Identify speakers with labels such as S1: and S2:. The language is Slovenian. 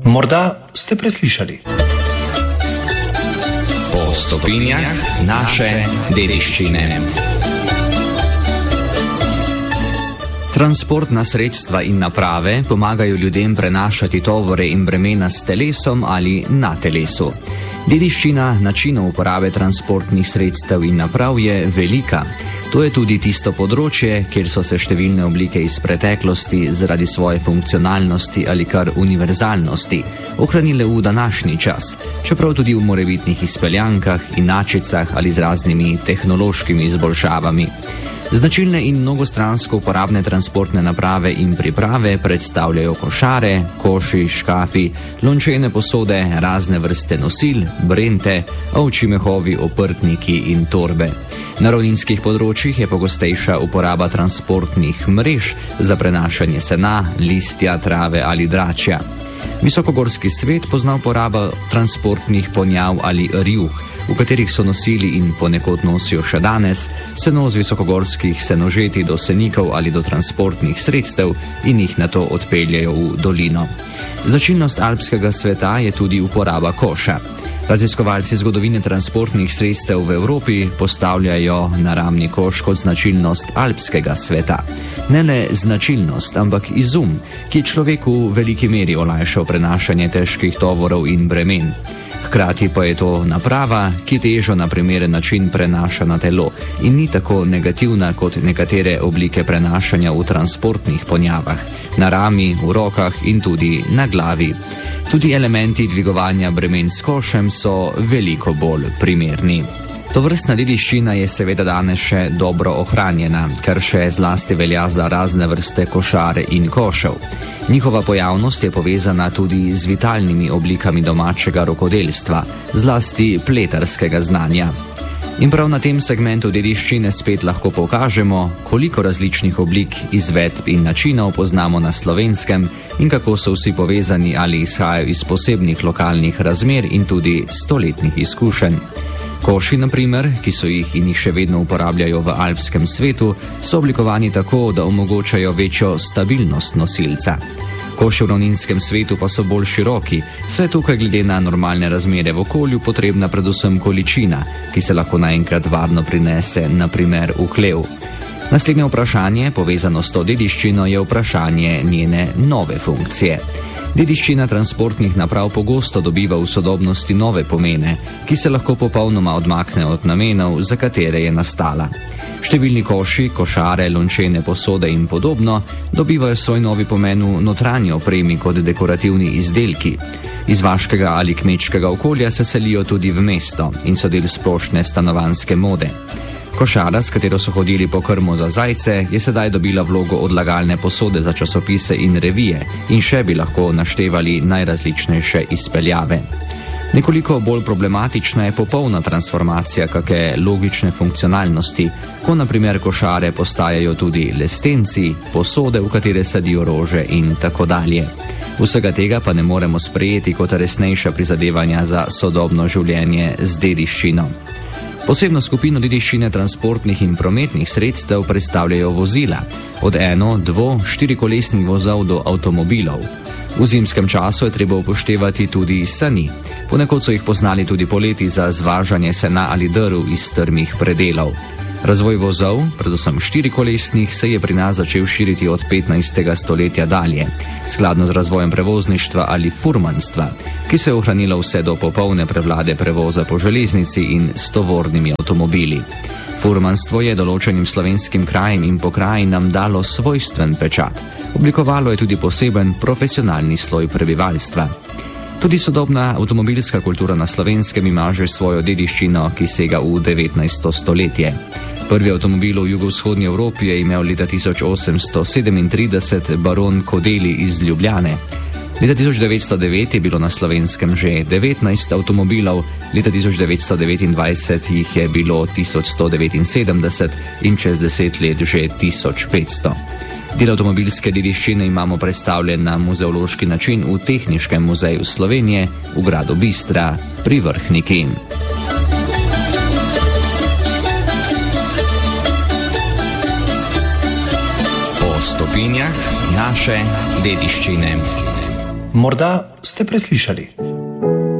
S1: Morda ste preslišali.
S2: Po stopinjah naše dediščine. Transportna sredstva in naprave pomagajo ljudem prenašati tovore in bremena s telesom ali na telesu. Dediščina načinov uporabe transportnih sredstev in naprav je velika. To je tudi tisto področje, kjer so se številne oblike iz preteklosti zaradi svoje funkcionalnosti ali kar univerzalnosti ohranile v današnji čas, čeprav tudi v morebitnih izpeljankah, inačicah ali z raznimi tehnološkimi izboljšavami. Značilne in mnogostransko uporabne transportne naprave in priprave predstavljajo košare, koši, škafi, lončene posode, razne vrste nosil, brente, ovčji mehovi, oprtniki in torbe. Na ravninskih področjih je pogostejša uporaba transportnih mrež za prenašanje sena, listja, trave ali dračja. Visokogorski svet pozna uporabo transportnih ponjav ali rjuh, v katerih so nosili in ponekod nosijo še danes seno z visokogorskih senožeti do senikov ali do transportnih sredstev in jih nato odpeljajo v dolino. Značilnost alpskega sveta je tudi uporaba koša. Raziskovalci zgodovine transportnih sredstev v Evropi postavljajo naramni koš kot značilnost alpskega sveta. Ne le značilnost, ampak izum, ki človeku v veliki meri olajšal prenašanje težkih tovorov in bremen. Hkrati pa je to naprava, ki težo na primeren način prenaša na telo in ni tako negativna kot nekatere oblike prenašanja v transportnih ponjavah, na rami, v rokah in tudi na glavi. Tudi elementi dvigovanja bremen s košem so veliko bolj primerni. Tovrstna dediščina je seveda danes še dobro ohranjena, kar še zlasti velja za razne vrste košare in košev. Njihova pojavnost je povezana tudi z vitalnimi oblikami domačega rokodelstva, zlasti pletarskega znanja. In prav na tem segmentu dediščine spet lahko pokažemo, koliko različnih oblik, izvedb in načinov poznamo na Slovenskem in kako so vsi povezani ali izhajajo iz posebnih lokalnih razmer in tudi stoletnih izkušenj. Koši, na primer, ki so jih in jih še vedno uporabljajo v alpskem svetu, so oblikovani tako, da omogočajo večjo stabilnost nosilca. Koši v ravninskem svetu pa so bolj široki, saj tukaj glede na normalne razmere v okolju potrebna predvsem količina, ki se lahko naenkrat varno prinese, na primer v hlev. Naslednje vprašanje, povezano s to dediščino, je vprašanje njene nove funkcije. Dediščina transportnih naprav pogosto dobiva v sodobnosti nove pomene, ki se lahko popolnoma odmakne od namenov, za katere je nastala. Številni koši, košare, lončene posode in podobno dobivajo svoj novi pomen v notranji opremi kot dekorativni izdelki. Iz vaškega ali kmečkega okolja se selijo tudi v mesto in so del splošne stanovanjske mode. Košara, s katero so hodili po krmo za zajce, je sedaj dobila vlogo odlagalne posode za časopise in revije in še bi lahko naštevali najrazličnejše izpeljave. Nekoliko bolj problematična je popolna transformacija kake logične funkcionalnosti, ko na primer košare postajajo tudi lestenci, posode, v katere sadijo rože in tako dalje. Vsega tega pa ne moremo sprejeti kot resnejša prizadevanja za sodobno življenje z dediščino. Posebno skupino dediščine transportnih in prometnih sredstev predstavljajo vozila, od 1-, 2-, 4-kolesnih vozov do avtomobilov. V zimskem času je treba upoštevati tudi sani. Ponekod so jih poznali tudi poleti za zvažanje sena ali drv iz strmih predelov. Razvoj vozov, predvsem 4-kolesnih, se je pri nas začel širiti od 15. stoletja dalje, skladno z razvojem prevozništva ali furmanstva, ki se je ohranilo vse do popolne prevlade prevoza po železnici in s tovornimi avtomobili. Furmanstvo je določenim slovenskim krajem in pokrajinam dalo svojstven pečat. Oblikovalo je tudi poseben profesionalni sloj prebivalstva. Tudi sodobna avtomobilska kultura na Slovenskem ima že svojo dediščino, ki sega v 19. stoletje. Prvi avtomobil v jugovzhodni Evropi je imel leta 1837 baron Kodeli iz Ljubljane. Leta 1909 je bilo na Slovenskem že 19 avtomobilov, leta 1929 jih je bilo 1179 in čez 10 let že 1500. Del avtomobilske dediščine imamo predstavljen na muzeološki način v Tehniškem muzeju Slovenije v gradu Bistra pri Vrhniki. Po stopinjah naše dediščine.
S1: Morda ste preslišali.